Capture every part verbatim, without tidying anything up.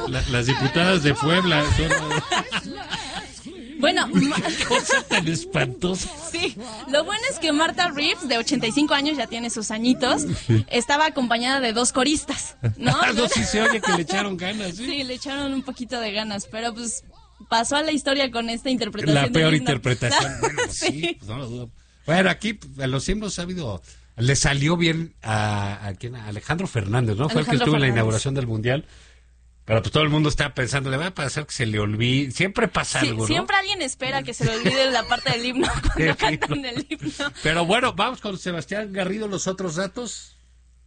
La, las diputadas de Puebla son... Bueno, qué cosa tan espantosa. Sí, lo bueno es que Martha Reeves, de ochenta y cinco años, ya tiene sus añitos, sí. Estaba acompañada de dos coristas, ¿no? No, sí se oye que le echaron ganas, ¿sí? Sí, le echaron un poquito de ganas, pero pues pasó a la historia con esta interpretación. La peor del interpretación. Bueno, sí, sí pues no lo dudo. Bueno, aquí a los himnos ha habido... Le salió bien a, a, ¿quién? a Alejandro Fernández, ¿no? Alejandro Fue el que estuvo Fernández. En la inauguración del Mundial. Pero pues todo el mundo está pensando, le va a pasar que se le olvide. Siempre pasa sí, algo, ¿no? Siempre alguien espera que se le olvide la parte del himno cuando cantan el himno. Pero bueno, vamos con Sebastián Garrido, los otros datos.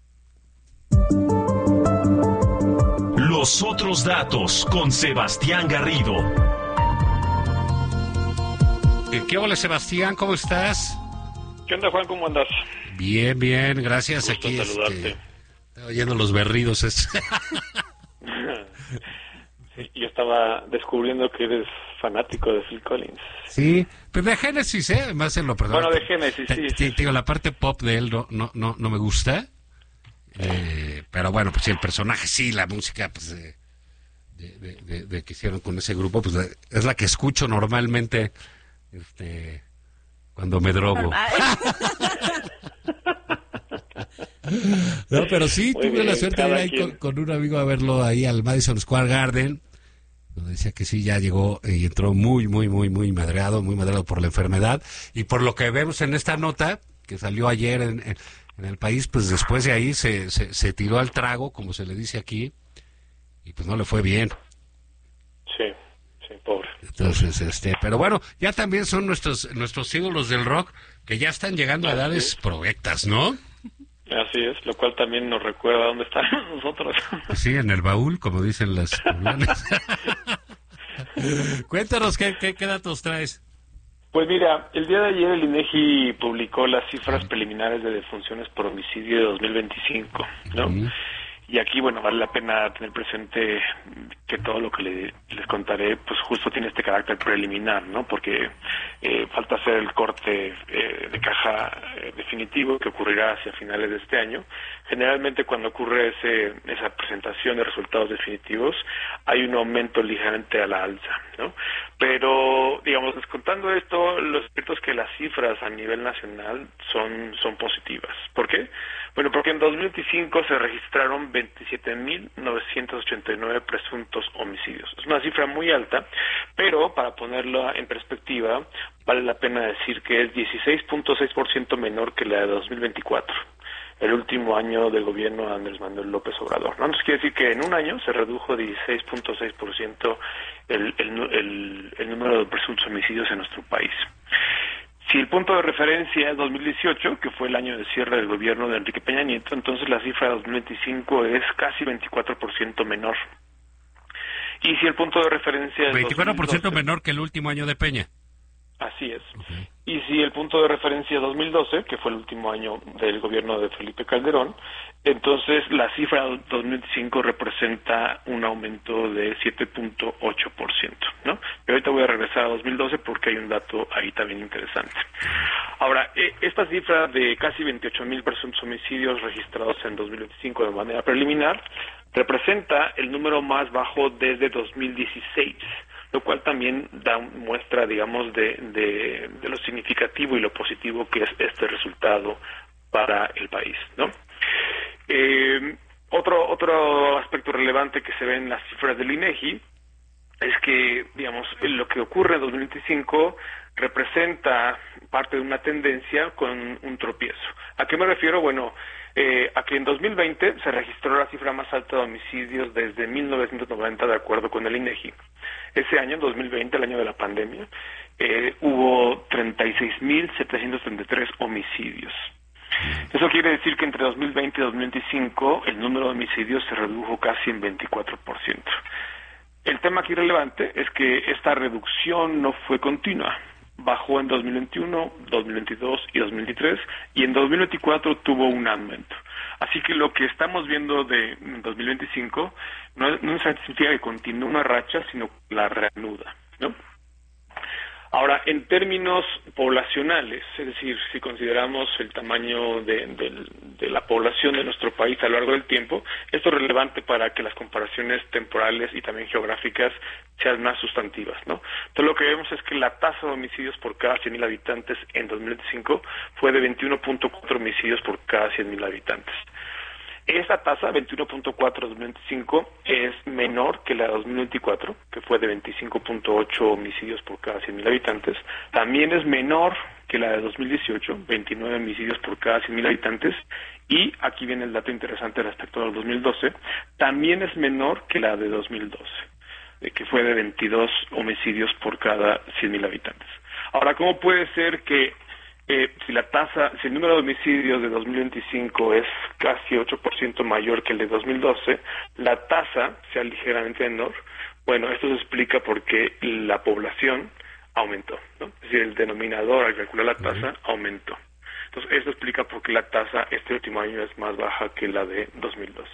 Los otros datos con Sebastián Garrido. ¿Qué hola, Sebastián? ¿Cómo estás? ¿Qué onda, Juan? ¿Cómo andas? Bien, bien, gracias. Gusto Aquí saludarte. Este, estaba oyendo los berridos. Es... sí, yo estaba descubriendo que eres fanático de Phil Collins. Sí, pero de Génesis, ¿eh? Además en lo perdón. Bueno, de Génesis, sí. Te, sí, te, sí. Digo, la parte pop de él no, no, no, no me gusta. Eh, pero bueno, pues sí, el personaje sí, la música, pues de, de, de, de, de que hicieron con ese grupo, pues de, es la que escucho normalmente, este, cuando me drogo. No, pero sí, Muy tuve bien, la suerte de ir ahí quien. con, con un amigo a verlo ahí al Madison Square Garden. Donde decía que sí, ya llegó y entró muy, muy, muy, muy madreado, muy madreado por la enfermedad. Y por lo que vemos en esta nota, que salió ayer en, en, en el país, pues después de ahí se, se, se tiró al trago, como se le dice aquí, y pues no le fue bien. Sí, sí, pobre. Entonces, este, pero bueno, ya también son nuestros nuestros ídolos del rock, que ya están llegando a edades provectas, ¿no? Así es, lo cual también nos recuerda dónde estamos nosotros. Sí, en el baúl, como dicen las poblanas. Cuéntanos, ¿qué, qué, ¿qué datos traes? Pues mira, el día de ayer el INEGI publicó las cifras preliminares de defunciones por homicidio de dos mil veinticinco, ¿no? Uh-huh. Y aquí, bueno, vale la pena tener presente que todo lo que le, les contaré, pues justo tiene este carácter preliminar, ¿no? Porque eh, falta hacer el corte eh, de caja eh, definitivo que ocurrirá hacia finales de este año. Generalmente cuando ocurre ese esa presentación de resultados definitivos, hay un aumento ligeramente a la alza, ¿no? Pero, digamos, descontando esto, lo cierto es que las cifras a nivel nacional son, son positivas. ¿Por qué? Bueno, porque en dos mil veinticinco se registraron veintisiete mil novecientos ochenta y nueve presuntos homicidios. Es una cifra muy alta, pero para ponerla en perspectiva, vale la pena decir que es dieciséis punto seis por ciento menor que la de dos mil veinticuatro, el último año del gobierno de Andrés Manuel López Obrador, ¿no? Entonces quiere decir que en un año se redujo dieciséis punto seis por ciento el, el, el, el número de presuntos homicidios en nuestro país. Si el punto de referencia es dos mil dieciocho, que fue el año de cierre del gobierno de Enrique Peña Nieto, entonces la cifra de dos mil veinticinco es casi veinticuatro por ciento menor. Y si el punto de referencia es veinticuatro por ciento dos mil doce, menor que el último año de Peña. Así es. Okay. Y si el punto de referencia es dos mil doce, que fue el último año del gobierno de Felipe Calderón, entonces la cifra de dos mil veinticinco representa un aumento de siete punto ocho por ciento, ¿no? Y ahorita voy a regresar a dos mil doce porque hay un dato ahí también interesante. Ahora, eh, esta cifra de casi veintiocho mil presuntos homicidios registrados en dos mil veinticinco de manera preliminar representa el número más bajo desde dos mil dieciséis, lo cual también da muestra, digamos, de, de, de lo significativo y lo positivo que es este resultado para el país, ¿no? Eh, otro otro aspecto relevante que se ve en las cifras del INEGI es que, digamos, lo que ocurre en dos mil veinticinco representa parte de una tendencia con un tropiezo. ¿A qué me refiero? Bueno, eh, a que en dos mil veinte se registró la cifra más alta de homicidios desde mil novecientos noventa, de acuerdo con el INEGI. Ese año, dos mil veinte, el año de la pandemia, eh, hubo treinta y seis mil setecientos treinta y tres homicidios. Eso quiere decir que entre dos mil veinte y dos mil veinticinco el número de homicidios se redujo casi en veinticuatro por ciento. El tema aquí relevante es que esta reducción no fue continua. Bajó en dos mil veintiuno, dos mil veintidós y dos mil veintitrés, y en dos mil veinticuatro tuvo un aumento. Así que lo que estamos viendo de dos mil veinticinco no, no significa que continúe una racha, sino la reanuda, ¿no? Ahora, en términos poblacionales, es decir, si consideramos el tamaño de, de, de la población de nuestro país a lo largo del tiempo, esto es relevante para que las comparaciones temporales y también geográficas sean más sustantivas, ¿no? Entonces, lo que vemos es que la tasa de homicidios por cada cien mil habitantes en dos mil veinticinco fue de veintiuno punto cuatro homicidios por cada cien mil habitantes. Esta tasa, veintiuno punto cuatro de dos mil veinticinco, es menor que la de dos mil veinticuatro, que fue de veinticinco punto ocho homicidios por cada cien mil habitantes. También es menor que la de dos mil dieciocho, veintinueve homicidios por cada cien mil habitantes. Y aquí viene el dato interesante respecto al dos mil doce, también es menor que la de dos mil doce, que fue de veintidós homicidios por cada cien mil habitantes. Ahora, ¿cómo puede ser que Eh, si la tasa, si el número de homicidios de dos mil veinticinco es casi ocho por ciento mayor que el de dos mil doce, la tasa sea ligeramente menor? Bueno, esto se explica porque la población aumentó, ¿no? Es decir, el denominador al calcular la tasa uh-huh. aumentó. Entonces, esto explica por qué la tasa este último año es más baja que la de dos mil doce.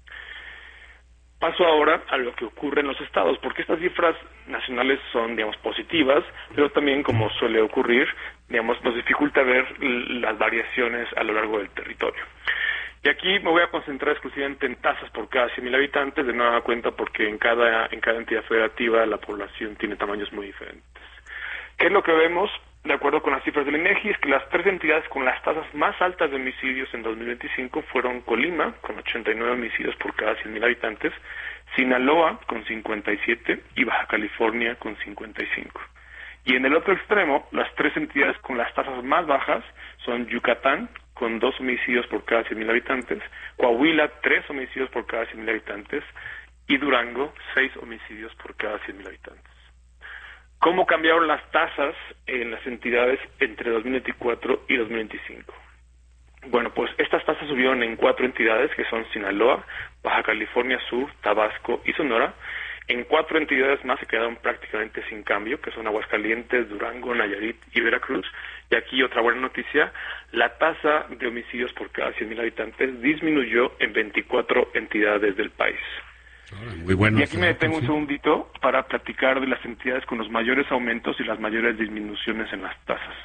Paso ahora a lo que ocurre en los estados, porque estas cifras nacionales son, digamos, positivas, pero también, como suele ocurrir, digamos, nos dificulta ver las variaciones a lo largo del territorio. Y aquí me voy a concentrar exclusivamente en tasas por cada cien mil habitantes, de nueva cuenta porque en cada, en cada entidad federativa la población tiene tamaños muy diferentes. ¿Qué es lo que vemos? De acuerdo con las cifras del INEGI, es que las tres entidades con las tasas más altas de homicidios en dos mil veinticinco fueron Colima, con ochenta y nueve homicidios por cada cien mil habitantes, Sinaloa, con cincuenta y siete, y Baja California, con cincuenta y cinco. Y en el otro extremo, las tres entidades con las tasas más bajas son Yucatán, con dos homicidios por cada cien mil habitantes, Coahuila, tres homicidios por cada cien mil habitantes, y Durango, seis homicidios por cada cien mil habitantes. ¿Cómo cambiaron las tasas en las entidades entre dos mil veinticuatro y dos mil veinticinco? Bueno, pues estas tasas subieron en cuatro entidades, que son Sinaloa, Baja California Sur, Tabasco y Sonora. En cuatro entidades más se quedaron prácticamente sin cambio, que son Aguascalientes, Durango, Nayarit y Veracruz. Y aquí otra buena noticia, la tasa de homicidios por cada cien mil habitantes disminuyó en veinticuatro entidades del país. Muy bueno. Y aquí me detengo un segundito para platicar de las entidades con los mayores aumentos y las mayores disminuciones en las tasas.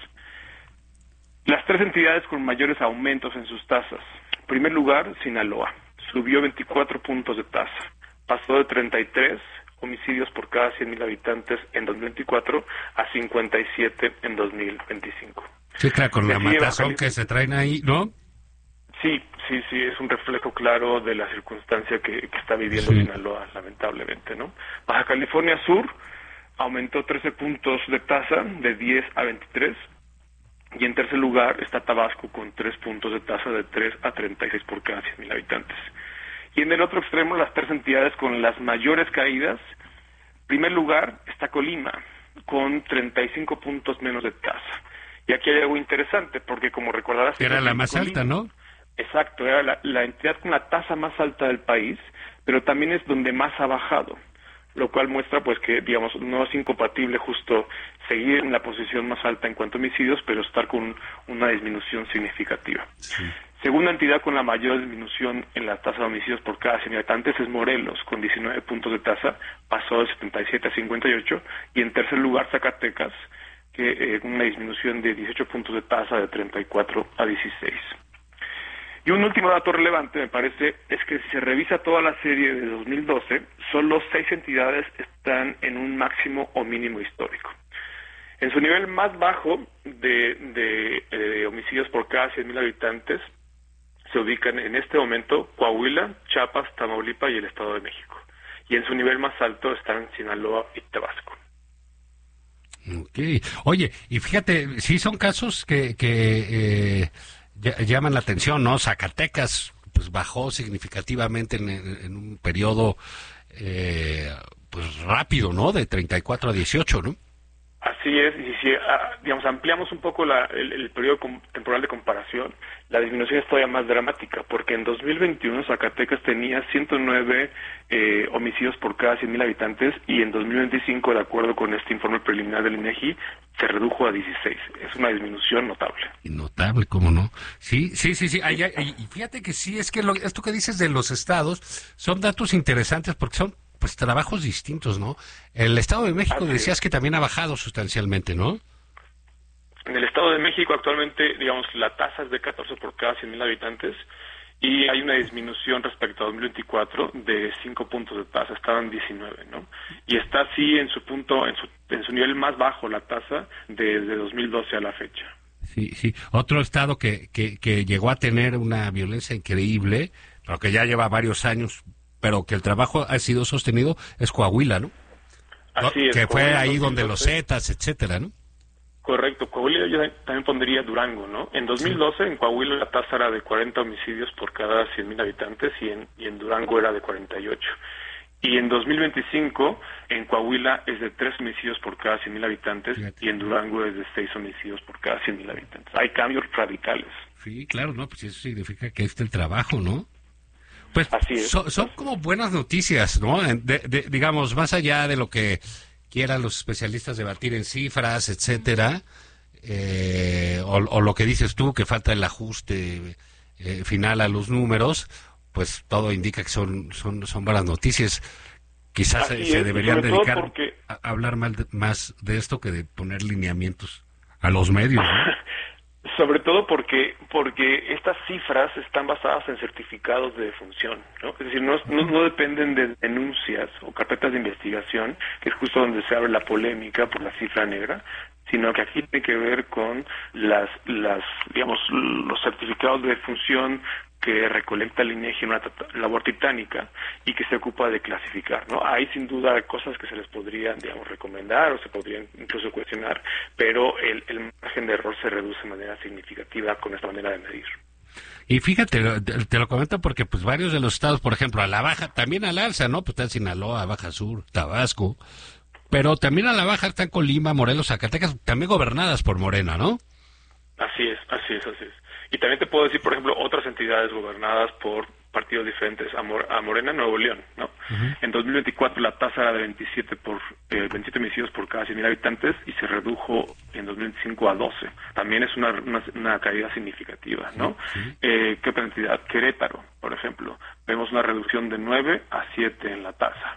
Las tres entidades con mayores aumentos en sus tasas. En primer lugar, Sinaloa. Subió veinticuatro puntos de tasa. Pasó de treinta y tres homicidios por cada cien mil habitantes en dos mil veinticuatro a cincuenta y siete en dos mil veinticinco. Sí, claro, con la matazón que se traen ahí, ¿no? Sí, sí, sí, es un reflejo claro de la circunstancia que, que está viviendo sí. Sinaloa, lamentablemente, ¿no? Baja California Sur aumentó trece puntos de tasa, de diez a veintitrés, y en tercer lugar está Tabasco con tres puntos de tasa, de tres a treinta y seis por cada cien mil habitantes. Y en el otro extremo, las tres entidades con las mayores caídas. En primer lugar está Colima, con treinta y cinco puntos menos de tasa. Y aquí hay algo interesante, porque como recordarás... Era la más Colima, alta, ¿no? Exacto, era la, la entidad con la tasa más alta del país, pero también es donde más ha bajado, lo cual muestra pues que, digamos, no es incompatible justo seguir en la posición más alta en cuanto a homicidios, pero estar con una disminución significativa. Sí. Segunda entidad con la mayor disminución en la tasa de homicidios por cada cien mil habitantes es Morelos, con diecinueve puntos de tasa, pasó de setenta y siete a cincuenta y ocho, y en tercer lugar Zacatecas, que eh, una disminución de dieciocho puntos de tasa, de treinta y cuatro a dieciséis. Y un último dato relevante, me parece, es que si se revisa toda la serie de dos mil doce, solo seis entidades están en un máximo o mínimo histórico. En su nivel más bajo de, de, de homicidios por cada cien mil habitantes, se ubican en este momento Coahuila, Chiapas, Tamaulipas y el Estado de México. Y en su nivel más alto están Sinaloa y Tabasco. Ok. Oye, y fíjate, sí son casos que... que eh... llaman la atención, ¿no? Zacatecas pues bajó significativamente en, en un periodo eh, pues rápido, ¿no? De treinta y cuatro a dieciocho, ¿no? Así es, y si digamos ampliamos un poco la, el, el periodo com, temporal de comparación, la disminución es todavía más dramática, porque en dos mil veintiuno Zacatecas tenía ciento nueve eh, homicidios por cada cien mil habitantes, y en dos mil veinticinco, de acuerdo con este informe preliminar del INEGI, se redujo a dieciséis. Es una disminución notable. Notable, ¿cómo no? Sí, sí, sí, sí. Ay, ay, y fíjate que sí, es que lo, esto que dices de los estados son datos interesantes porque son pues trabajos distintos, ¿no? El Estado de México Así decías es. que también ha bajado sustancialmente, ¿no? En el Estado de México actualmente, digamos, la tasa es de catorce por cada cien mil habitantes y hay una disminución respecto a dos mil veinticuatro de cinco puntos de tasa, estaban en diecinueve, ¿no? Y está así en su punto, en su, en su nivel más bajo la tasa desde dos mil doce a la fecha. Sí, sí. Otro estado que, que, que llegó a tener una violencia increíble, pero que ya lleva varios años, pero que el trabajo ha sido sostenido, es Coahuila, ¿no? Así ¿No? es. Que fue Coahuila ahí donde los dos mil doce. Zetas, etcétera, ¿no? Correcto, Coahuila yo también pondría Durango, ¿no? En dos mil doce en Coahuila la tasa era de cuarenta homicidios por cada cien mil habitantes y en, y en Durango era de cuarenta y ocho. Y en dos mil veinticinco en Coahuila es de tres homicidios por cada cien mil habitantes Fíjate. y en Durango es de seis homicidios por cada cien mil habitantes. Hay cambios radicales. Sí, claro, ¿no? Pues eso significa que este el trabajo, ¿no? Pues Así es. son, son como buenas noticias, ¿no? De- de- digamos, más allá de lo que quieran los especialistas debatir en cifras, etcétera, eh, o, o lo que dices tú, que falta el ajuste eh, final a los números, pues todo indica que son son, son buenas noticias. Quizás se, Así se es, y deberían sobre todo dedicar porque- a, a hablar mal de- más de esto que de poner lineamientos a los medios, ¿no? Sobre todo porque porque estas cifras están basadas en certificados de defunción, ¿no? Es decir, no, no, no dependen de denuncias o carpetas de investigación, que es justo donde se abre la polémica por la cifra negra, sino que aquí tiene que ver con las, las digamos, los certificados de defunción que recolecta el INEGI en una labor titánica y que se ocupa de clasificar, ¿no? Hay sin duda cosas que se les podrían, digamos, recomendar o se podrían incluso cuestionar, pero el, el margen de error se reduce de manera significativa con esta manera de medir. Y fíjate, lo- te, te lo comento porque pues varios de los estados, por ejemplo, a la baja, también al alza, ¿no? Pues está Sinaloa, Baja Sur, Tabasco, pero también a la baja están Colima, Morelos, Zacatecas, también gobernadas por Morena, ¿no? Así es, así es, así es. Y también te puedo decir, por ejemplo, otras entidades gobernadas por partidos diferentes a, Mor- a Morena, Nuevo León, ¿no? Uh-huh. En dos mil veinticuatro la tasa era de veintisiete por eh, veintisiete homicidios por cada cien mil habitantes y se redujo en dos mil veinticinco a doce. También es una, una, una caída significativa, ¿no? Sí, sí. Eh, ¿Qué otra entidad? Querétaro, por ejemplo. Vemos una reducción de nueve a siete en la tasa.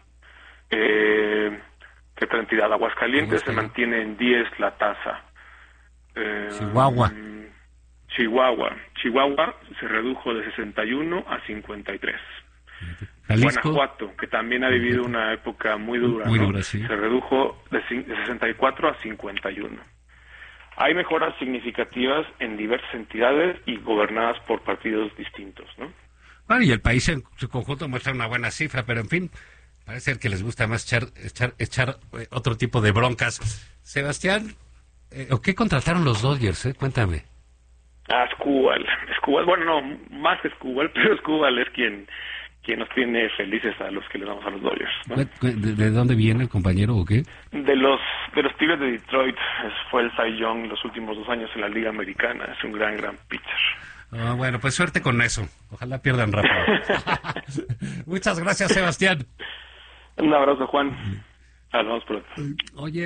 Eh, ¿Qué otra entidad? Aguascalientes se mantiene en diez la tasa. Eh, Chihuahua. Chihuahua. Chihuahua se redujo de sesenta y uno a cincuenta y tres. Jalisco. Guanajuato, que también ha vivido una época muy dura, muy ¿no? dura, sí. Se redujo de, de sesenta y cuatro a cincuenta y uno. Hay mejoras significativas en diversas entidades y gobernadas por partidos distintos, ¿no? Bueno, y el país en su conjunto muestra una buena cifra, pero en fin, parece que les gusta más echar, echar, echar eh, otro tipo de broncas. Sebastián, eh, ¿o qué contrataron los Dodgers? Eh? Cuéntame. Ah, Escúbal. Escúbal, bueno, no, más que Escúbal, pero Escúbal es quien quien nos tiene felices a los que le damos a los Dodgers, ¿no? ¿De, de dónde viene el compañero o qué? De los de los Tigres de Detroit. Fue el Cy Young los últimos dos años en la Liga Americana. Es un gran, gran pitcher. Oh, bueno, pues suerte con eso. Ojalá pierdan rápido. Muchas gracias, Sebastián. Un abrazo, Juan. Hablamos pronto. Oye.